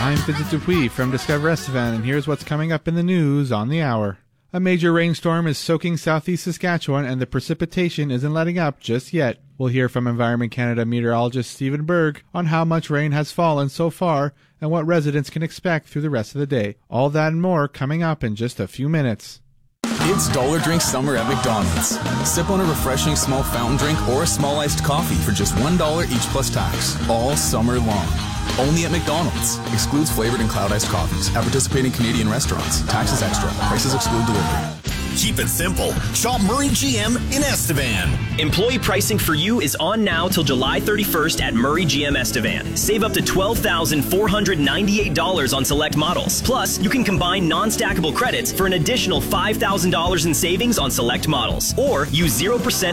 I'm Vincent Dupuis from Discover Estevan, and here's what's coming up in the news on the hour. A major rainstorm is soaking southeast Saskatchewan, and the precipitation isn't letting up just yet. We'll hear from Environment Canada meteorologist Stephen Berg on how much rain has fallen so far and what residents can expect through the rest of the day. All that and more coming up in just a few minutes. It's Dollar Drink Summer at McDonald's. Sip on a refreshing small fountain drink or a small iced coffee for just $1 each plus tax, all summer long. Only at McDonald's. Excludes flavored and cloud iced coffees at participating Canadian restaurants. Taxes extra. Prices exclude delivery. Keep it simple. Shop Murray GM in Estevan. Employee pricing for you is on now till July 31st at Murray GM Estevan. Save up to $12,498 on select models. Plus, you can combine non-stackable credits for an additional $5,000 in savings on select models. Or use 0%